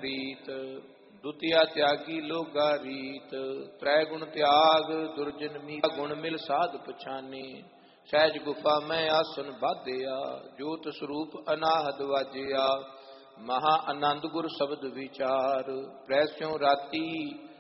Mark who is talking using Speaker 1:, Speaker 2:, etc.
Speaker 1: ਪ੍ਰੀਤ। ਦੁਤੀਆ ਤਿਆਗੀ ਲੋਗਾ ਰੀਤ। ਤ੍ਰੈ ਗੁਣ ਤਿਆਗ ਦੁਰਜਨ ਮੀਤ। ਗੁਣ ਮਿਲ ਸਾਧ ਪਛਾਨੇ। ਸਹਿਜ ਗੁਫਾ ਮੈਂ ਆਸਨ ਬਾਧਿਆ। ਜੋਤ ਸਰੂਪ ਅਨਾਹਦ ਵਾਜਿਆ। ਮਹਾ ਆਨੰਦ ਗੁਰ ਸ਼ਬਦ ਵਿਚਾਰ। ਪ੍ਰੈਸਿਉ ਰਾਤੀ